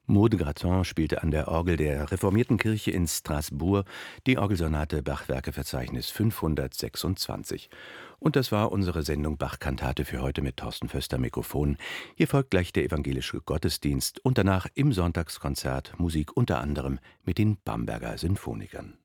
Maud Graton spielte an der Orgel der reformierten Kirche in Straßburg die Orgelsonate Bachwerkeverzeichnis 526. Und das war unsere Sendung Bach-Kantate für heute mit Thorsten Vöster am Mikrofon. Hier folgt gleich der evangelische Gottesdienst und danach im Sonntagskonzert Musik unter anderem mit den Bamberger Sinfonikern.